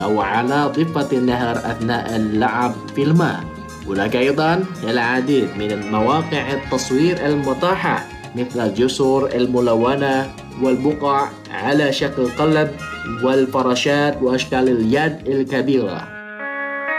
أو على ضفة النهر أثناء اللعب في الماء. هناك أيضا العديد من المواقع التصوير المتاحة مثل الجسر الملونة والبقع على شكل قلب والفراشات وأشكال اليد الكبيرة.